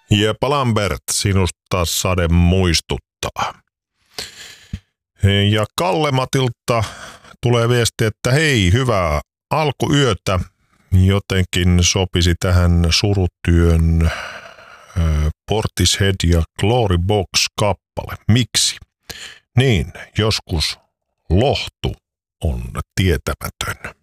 Jepa Lambert, sinusta sade muistuttaa. Ja Kalle Matilta tulee viesti, että hei, hyvää alkuyötä. Jotenkin sopisi tähän surutyön Portishead ja Glory Box kappale. Miksi? Niin, joskus lohtu on tietämätön.